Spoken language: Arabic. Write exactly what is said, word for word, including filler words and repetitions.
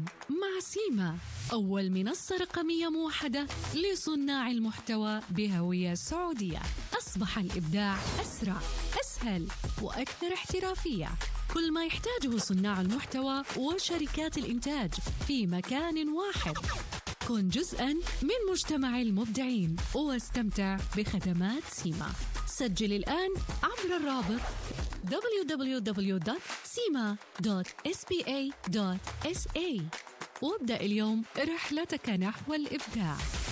اليوم مع سيما، أول منصة رقمية موحدة لصناع المحتوى بهوية سعودية. أصبح الإبداع أسرع، أسهل وأكثر احترافية. كل ما يحتاجه صناع المحتوى وشركات الإنتاج في مكان واحد. كن جزءاً من مجتمع المبدعين واستمتع بخدمات سيما. سجل الآن عبر الرابط دبليو دبليو دبليو دوت سيما دوت إس بي إيه دوت إس إيه وابدأ اليوم رحلتك نحو الإبداع.